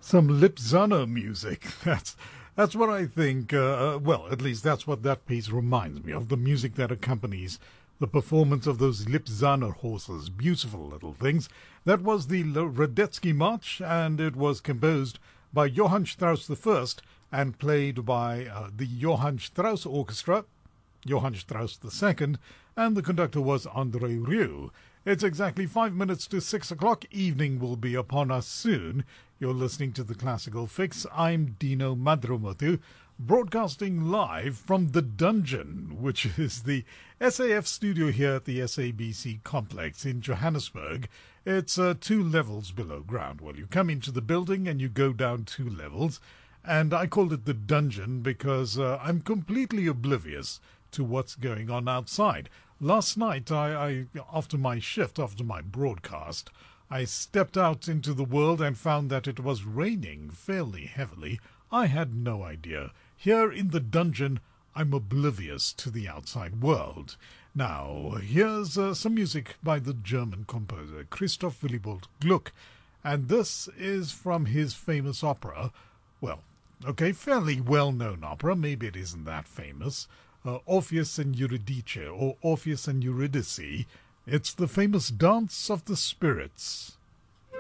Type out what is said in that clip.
Some Lipzana music. That's what I think. Well, at least that's what that piece reminds me of. The music that accompanies the performance of those Lipzana horses. Beautiful little things. That was the Radetzky March, and it was composed by Johann Strauss I and played by the Johann Strauss Orchestra, Johann Strauss II, and the conductor was André Rieu. It's exactly 5 minutes to 6 o'clock. Evening will be upon us soon. You're listening to The Classical Fix. I'm Dino Madromotu, broadcasting live from The Dungeon, which is the SAF studio here at the SABC complex in Johannesburg. It's 2 levels below ground. Well, you come into the building and you go down 2 levels, and I called it The Dungeon because I'm completely oblivious to what's going on outside. Last night, I after my shift, after my broadcast, I stepped out into the world and found that it was raining fairly heavily. I had no idea. Here in the dungeon, I'm oblivious to the outside world. Now, here's some music by the German composer Christoph Willibald Gluck, and this is from his famous opera. Well, okay, fairly well-known opera. Maybe it isn't that famous. Orpheus and Eurydice, or Orpheus and Eurydice. It's the famous Dance of the Spirits.